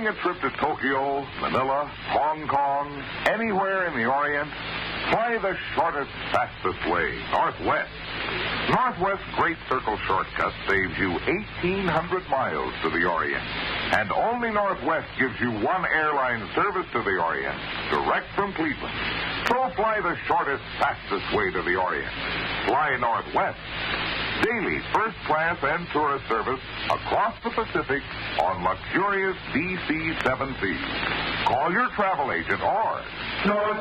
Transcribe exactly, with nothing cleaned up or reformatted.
Planning a trip to Tokyo, Manila, Hong Kong, anywhere in the Orient? Fly the shortest, fastest way, Northwest. Northwest Great Circle Shortcut saves you eighteen hundred miles to the Orient. And only Northwest gives you one airline service to the Orient, direct from Cleveland. So fly the shortest, fastest way to the Orient. Fly Northwest. Daily first class and tourist service across the Pacific on luxurious D C seven Cs. Call your travel agent or... North